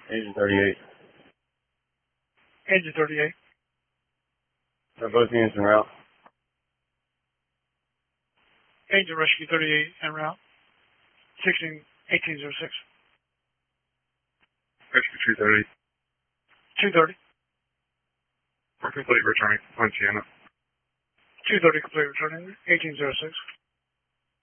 Agent 38. Agent 38. Are both units en route? Agent Rescue 38 en route. 1806. Rescue 230. 230. We're complete returning to Poinciana. 230 complete returning. 1806.